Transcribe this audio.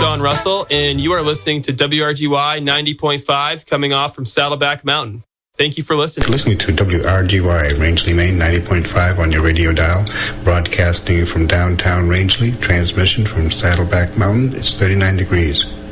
John Russell, and you are listening to WRGY 90.5 coming off from Saddleback Mountain. Thank you for listening. Listening to WRGY Rangeley, Maine 90.5 on your radio dial, broadcasting from downtown Rangeley, transmission from Saddleback Mountain. It's 39 degrees.